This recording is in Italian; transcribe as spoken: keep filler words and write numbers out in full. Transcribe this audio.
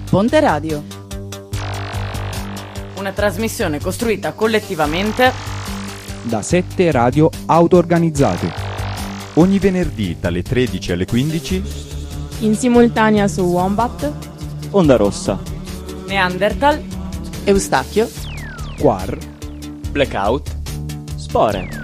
Ponte Radio. Una trasmissione costruita collettivamente da sette radio auto-organizzate. Ogni venerdì dalle tredici alle quindici in simultanea su Wombat, Onda Rossa, Neanderthal, Eustachio, Quar, Blackout, Spore.